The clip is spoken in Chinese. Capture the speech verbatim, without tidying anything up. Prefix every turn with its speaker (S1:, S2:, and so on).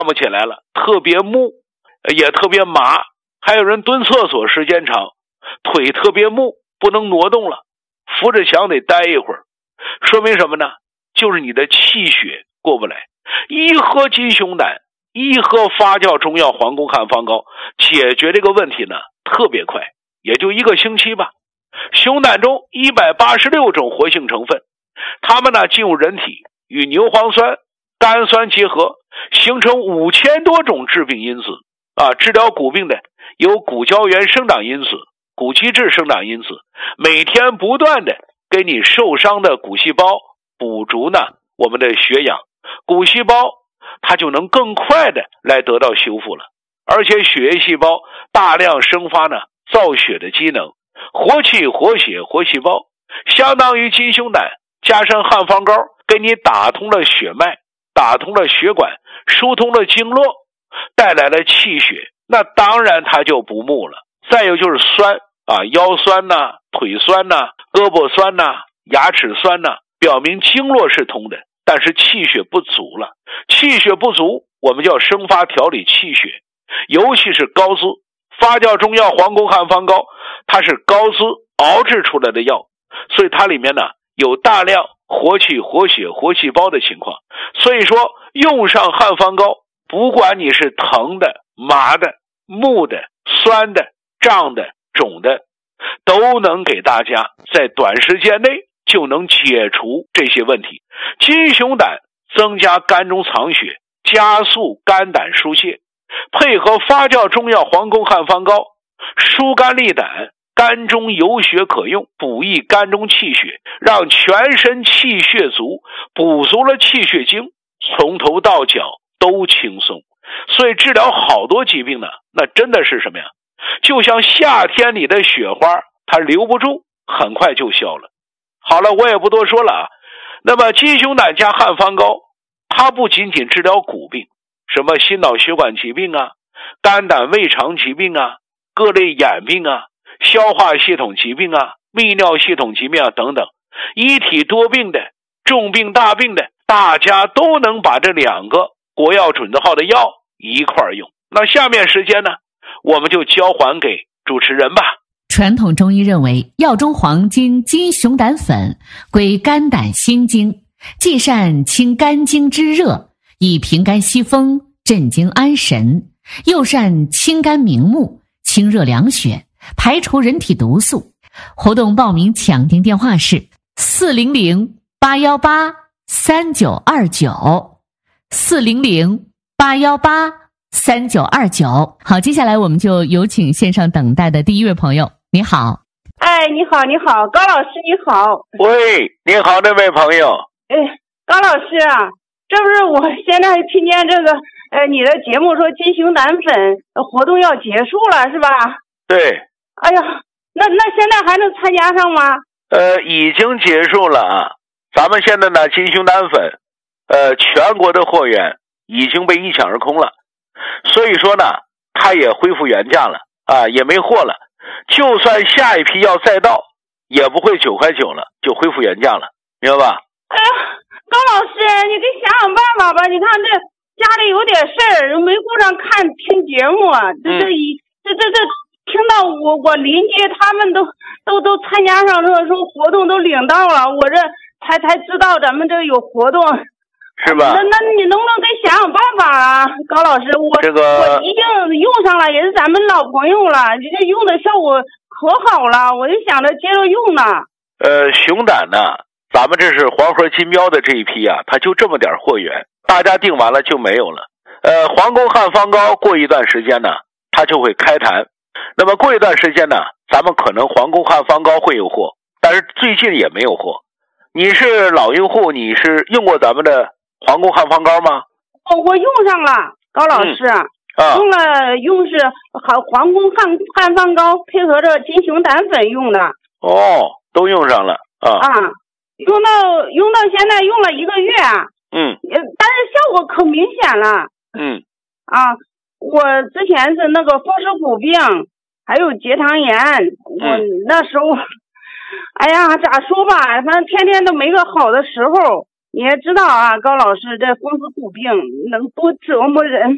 S1: 不起来了，特别木，也特别麻，还有人蹲厕所时间长，腿特别木，不能挪动了，扶着墙得待一会儿，说明什么呢？就是你的气血过不来。一喝金熊胆，一喝发酵中药黄宫汉方膏，解决这个问题呢特别快，也就一个星期吧。熊胆中一百八十六种活性成分，它们呢进入人体，与牛磺酸、甘酸结合，形成五千多种致病因子啊。治疗骨病的有骨胶原生长因子、骨基质生长因子，每天不断的给你受伤的骨细胞补足呢我们的血氧，骨细胞它就能更快的来得到修复了。而且血液细胞大量生发呢造血的机能，活气活血活细胞，相当于金熊胆加上汉方膏，给你打通了血脉，打通了血管，疏通了经络，带来了气血，那当然它就不木了。再有就是酸啊，腰酸呐、啊、腿酸呐、啊、胳膊酸呐、啊、牙齿酸呐、啊，表明经络是通的，但是气血不足了。气血不足，我们就要生发调理气血，尤其是膏滋。发酵中药黄宫汉方膏，它是膏滋熬制出来的药，所以它里面呢有大量活气活血活细胞的情况。所以说用上汉方膏，不管你是疼的、麻的、木的、酸的、胀的、肿的，都能给大家在短时间内就能解除这些问题。金熊胆增加肝中藏血，加速肝胆疏泄，配合发酵中药黄宫汉方膏，疏肝利胆，肝中有血可用，补益肝中气血，让全身气血足，补足了气血经，从头到脚都轻松。所以治疗好多疾病呢，那真的是什么呀？就像夏天里的雪花，它留不住，很快就消了。好了，我也不多说了啊。那么金熊胆加汉方膏，它不仅仅治疗骨病，什么心脑血管疾病啊、肝胆胃肠疾病啊、各类眼病啊、消化系统疾病啊、泌尿系统疾病啊等等，一体多病的、重病大病的，大家都能把这两个国药准字号的药一块用。那下面时间呢，我们就交还给主持人吧。
S2: 传统中医认为，药中黄金金熊胆粉归肝胆心经，既善清肝经之热，以平肝息风，镇惊安神，又善清肝明目，清热凉血，排除人体毒素。活动报名抢订电话是四零零八一八三九二九 四零零八一八三九二九。好，接下来我们就有请线上等待的第一位朋友。你好。
S3: 哎，你好，你好，高老师你好。
S1: 喂，你好，这位朋友。
S3: 哎，高老师啊，这不是我现在听见这个呃你的节目说金熊胆粉活动要结束了是吧？
S1: 对。
S3: 哎呀，那那现在还能参加上吗？
S1: 呃，已经结束了啊。咱们现在呢，金熊胆粉，呃，全国的货源已经被一抢而空了，所以说呢，它也恢复原价了啊，也没货了。就算下一批药再到，也不会九块九了，就恢复原价了，明白吧？
S3: 哎呀，高老师，你给想想办法吧。你看这家里有点事儿，没顾上看听节目，这这一、嗯、这这这听到我我邻居他们都都都参加上这说活动都领到了，我这才才知道咱们这有活动。
S1: 是吧？
S3: 那那你能不能给想想办法啊，高老师？我
S1: 这个
S3: 我已经用上了，也是咱们老朋友了，这用的效果可好了，我就想着接着用呢。
S1: 呃，熊胆呢，咱们这是黄河金标的这一批啊，它就这么点货源，大家订完了就没有了。呃，黄宫汉方膏过一段时间呢，它就会开坛。那么过一段时间呢，咱们可能黄宫汉方膏会有货，但是最近也没有货。你是老用户，你是用过咱们的黄宫汉方膏吗？
S3: 哦，我用上了，高老师，嗯啊、用了用是黄黄宫汉汉方膏配合着金熊胆粉用的。
S1: 哦，都用上了啊！
S3: 啊，用到用到现在用了一个月。
S1: 嗯，
S3: 但是效果可明显了。
S1: 嗯，
S3: 啊，我之前是那个风湿骨病，还有结肠炎，我那时候，嗯、哎呀，咋说吧，反正天天都没个好的时候。你也知道啊，高老师，这风湿骨病能多折磨人。